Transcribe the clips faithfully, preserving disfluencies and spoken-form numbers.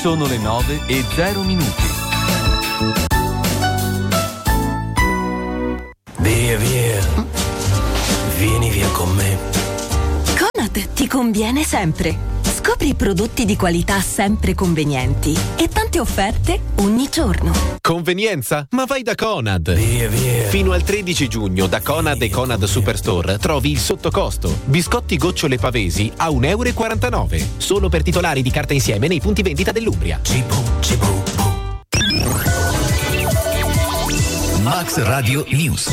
Sono le nove e zero minuti. Via, via. Vieni via con me. Conad ti conviene sempre. Scopri prodotti di qualità sempre convenienti e tante offerte ogni giorno. Convenienza? Ma vai da Conad! Via, via. Fino al tredici giugno da Conad e Conad Superstore trovi il sottocosto. Biscotti gocciole pavesi a un euro e quarantanove. Solo per titolari di carta insieme nei punti vendita dell'Umbria. Cibo, cibo, Max Radio News.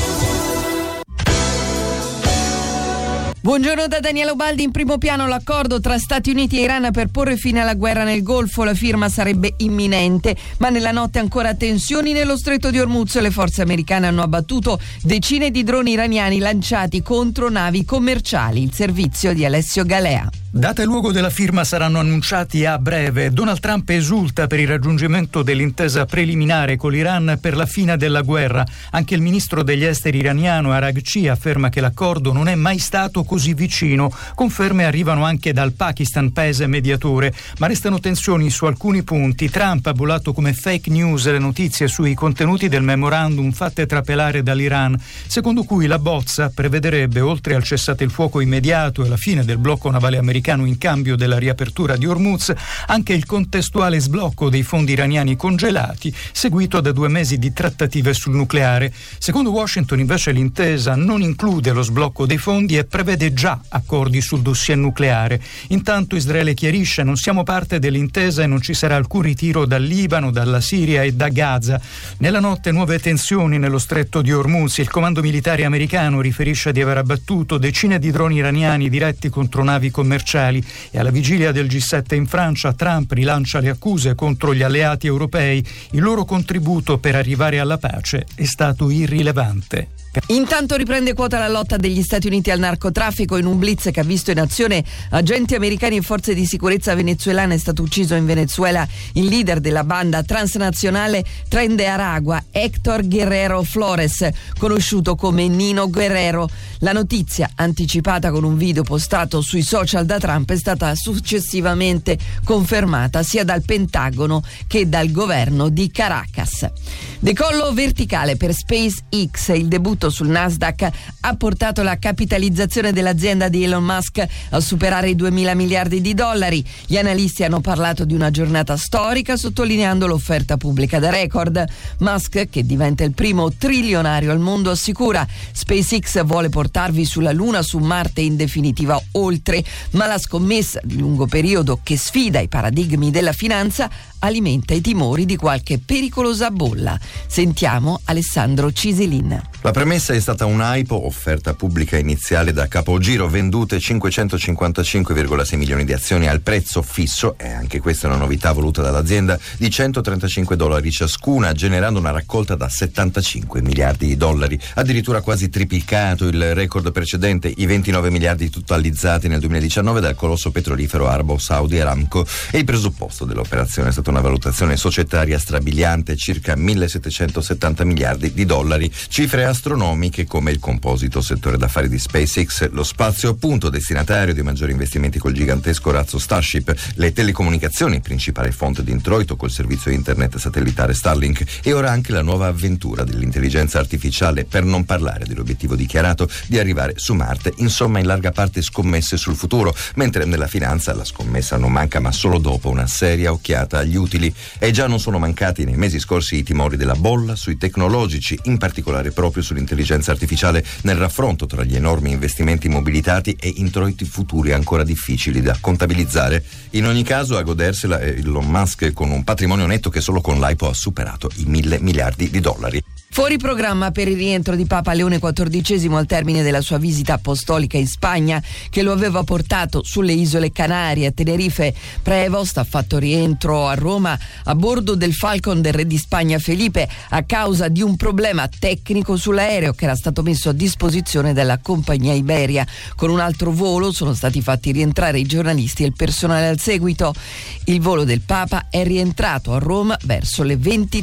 Buongiorno da Daniele Ubaldi. In primo piano l'accordo tra Stati Uniti e Iran per porre fine alla guerra nel Golfo. La firma sarebbe imminente, ma nella notte ancora tensioni nello stretto di Hormuz. Le forze americane hanno abbattuto decine di droni iraniani lanciati contro navi commerciali. Il servizio di Alessio Galea. Data e luogo della firma saranno annunciati a breve. Donald Trump esulta per il raggiungimento dell'intesa preliminare con l'Iran per la fine della guerra. Anche il ministro degli esteri iraniano Araghchi afferma che l'accordo non è mai stato così vicino. Conferme arrivano anche dal Pakistan, paese mediatore, ma restano tensioni su alcuni punti. Trump ha bollato come fake news le notizie sui contenuti del memorandum fatte trapelare dall'Iran, secondo cui la bozza prevederebbe, oltre al cessate il fuoco immediato e la fine del blocco navale americano in cambio della riapertura di Hormuz, anche il contestuale sblocco dei fondi iraniani congelati, seguito da due mesi di trattative sul nucleare. Secondo Washington, invece, l'intesa non include lo sblocco dei fondi e prevede già accordi sul dossier nucleare. Intanto Israele chiarisce: non siamo parte dell'intesa e non ci sarà alcun ritiro dal Libano, dalla Siria e da Gaza. Nella notte nuove tensioni nello stretto di Hormuz. Il comando militare americano riferisce di aver abbattuto decine di droni iraniani diretti contro navi commerciali. E alla vigilia del G sette in Francia, Trump rilancia le accuse contro gli alleati europei. Il loro contributo per arrivare alla pace è stato irrilevante. Intanto riprende quota la lotta degli Stati Uniti al narcotraffico. In un blitz che ha visto in azione agenti americani e forze di sicurezza venezuelane è stato ucciso in Venezuela il leader della banda transnazionale Tren de Aragua, Héctor Guerrero Flores, conosciuto come Nino Guerrero. La notizia, anticipata con un video postato sui social da Trump, è stata successivamente confermata sia dal Pentagono che dal governo di Caracas. Decollo verticale per SpaceX. Il debutto sul Nasdaq ha portato la capitalizzazione dell'azienda di Elon Musk a superare i duemila miliardi di dollari. Gli analisti hanno parlato di una giornata storica, sottolineando l'offerta pubblica da record. Musk, che diventa il primo trilionario al mondo, assicura: SpaceX vuole portarvi sulla Luna, su Marte e in definitiva oltre, ma la scommessa di lungo periodo che sfida i paradigmi della finanza alimenta i timori di qualche pericolosa bolla. Sentiamo Alessandro Ciselin. La premessa è stata un'A I P O, offerta pubblica iniziale da capogiro, vendute cinquecentocinquantacinque virgola sei milioni di azioni al prezzo fisso, e anche questa è una novità voluta dall'azienda, di centotrentacinque dollari ciascuna, generando una raccolta da settantacinque miliardi di dollari, addirittura quasi triplicato il record precedente, i ventinove miliardi totalizzati nel duemiladiciannove dal colosso petrolifero arabo Saudi Aramco. E il presupposto dell'operazione è stata una valutazione societaria strabiliante, circa millesettecentosettanta miliardi di dollari, cifre astronomiche come il composito settore d'affari di SpaceX, lo spazio appunto destinatario di maggiori investimenti col gigantesco razzo Starship, le telecomunicazioni, principale fonte di introito col servizio internet satellitare Starlink, e ora anche la nuova avventura dell'intelligenza artificiale, per non parlare dell'obiettivo dichiarato di arrivare su Marte. Insomma, in larga parte scommesse sul futuro, mentre nella finanza la scommessa non manca, ma solo dopo una seria occhiata agli utili. E già non sono mancati nei mesi scorsi i timori della bolla sui tecnologici, in particolare proprio sull'intelligenza artificiale, nel raffronto tra gli enormi investimenti mobilitati e introiti futuri ancora difficili da contabilizzare. In ogni caso, a godersela è Elon Musk, con un patrimonio netto che solo con l'A I P O ha superato i mille miliardi di dollari. Fuori programma per il rientro di Papa Leone quattordicesimo al termine della sua visita apostolica in Spagna, che lo aveva portato sulle isole Canarie, a Tenerife. Prevost ha fatto rientro a Roma a bordo del Falcon del re di Spagna Felipe, a causa di un problema tecnico sull'aereo che era stato messo a disposizione dalla compagnia Iberia. Con un altro volo sono stati fatti rientrare i giornalisti e il personale al seguito. Il volo del Papa è rientrato a Roma verso le ventitré.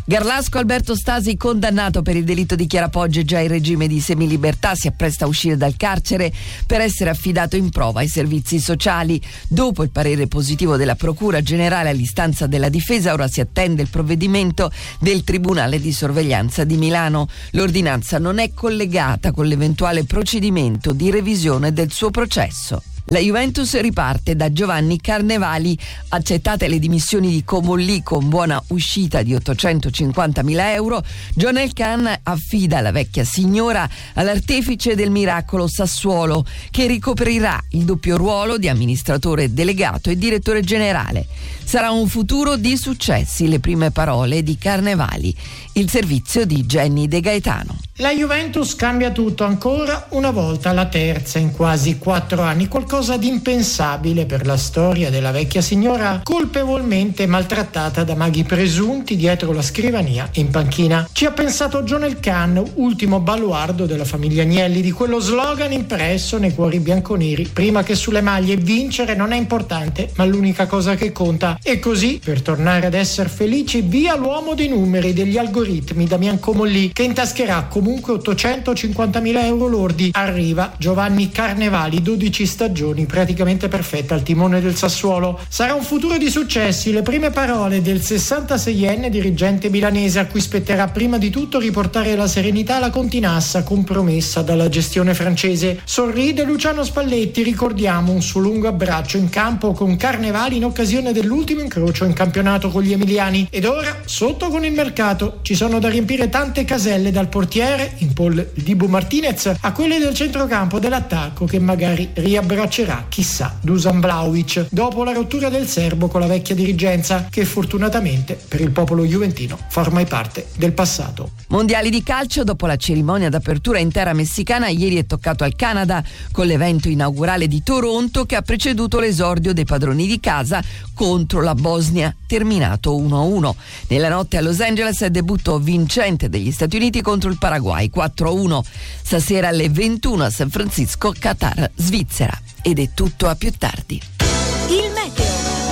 Garlasco Alberto Stasi, condannato per il delitto di Chiara Poggi, già in regime di semilibertà, si appresta a uscire dal carcere per essere affidato in prova ai servizi sociali. Dopo il parere positivo della Procura Generale all'istanza della difesa, ora si attende il provvedimento del Tribunale di Sorveglianza di Milano. L'ordinanza non è collegata con l'eventuale procedimento di revisione del suo processo. La Juventus riparte da Giovanni Carnevali. Accettate le dimissioni di Comolli con buona uscita di ottocentocinquantamila euro, John Elkann affida la vecchia signora all'artefice del miracolo Sassuolo, che ricoprirà il doppio ruolo di amministratore delegato e direttore generale. Sarà un futuro di successi, le prime parole di Carnevali. Il servizio di Jenny De Gaetano. La Juventus cambia tutto ancora una volta, la terza in quasi quattro anni, qualcosa di impensabile per la storia della vecchia signora colpevolmente maltrattata da maghi presunti dietro la scrivania in panchina. Ci ha pensato John Elkann, ultimo baluardo della famiglia Agnelli, di quello slogan impresso nei cuori bianconeri prima che sulle maglie: vincere non è importante, ma l'unica cosa che conta. E così, per tornare ad essere felici, via l'uomo dei numeri, degli algoritmi, Damian Comolli, che intascherà comunque ottocentocinquantamila euro lordi. Arriva Giovanni Carnevali, dodici stagioni praticamente perfette al timone del Sassuolo. Sarà un futuro di successi, le prime parole del sessantaseienne dirigente milanese, a cui spetterà prima di tutto riportare la serenità alla continassa compromessa dalla gestione francese. Sorride Luciano Spalletti, ricordiamo un suo lungo abbraccio in campo con Carnevali in occasione dell'ultimo incrocio in campionato con gli emiliani. Ed ora, sotto con il mercato, ci sono da riempire tante caselle, dal portiere, in Paul Dibu Martinez, a quelle del centrocampo, dell'attacco, che magari riabbraccerà, chissà, Dusan Vlahovic, dopo la rottura del serbo con la vecchia dirigenza, che fortunatamente per il popolo juventino fa ormai parte del passato. Mondiali di calcio, dopo la cerimonia d'apertura in terra messicana, ieri è toccato al Canada con l'evento inaugurale di Toronto, che ha preceduto l'esordio dei padroni di casa contro la Bosnia, terminato uno a uno. Nella notte a Los Angeles è debutto vincente degli Stati Uniti contro il Paraguay, quattro a uno. Stasera alle ventuno a San Francisco, Qatar, Svizzera. Ed è tutto, a più tardi. Il meteo.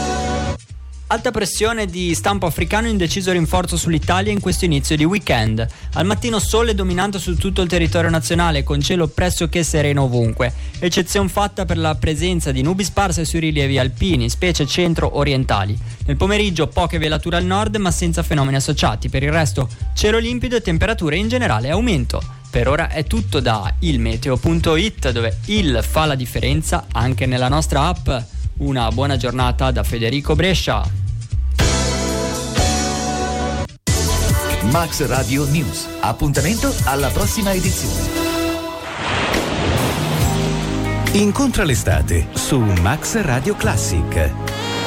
Alta pressione di stampo africano, indeciso rinforzo sull'Italia in questo inizio di weekend. Al mattino sole dominante su tutto il territorio nazionale, con cielo pressoché sereno ovunque. Eccezione fatta per la presenza di nubi sparse sui rilievi alpini, specie centro-orientali. Nel pomeriggio poche velature al nord, ma senza fenomeni associati. Per il resto cielo limpido e temperature in generale aumento. Per ora è tutto da ilmeteo punto it, dove il fa la differenza anche nella nostra app. Una buona giornata da Federico Brescia. Max Radio News. Appuntamento alla prossima edizione. Incontra l'estate su Max Radio Classic.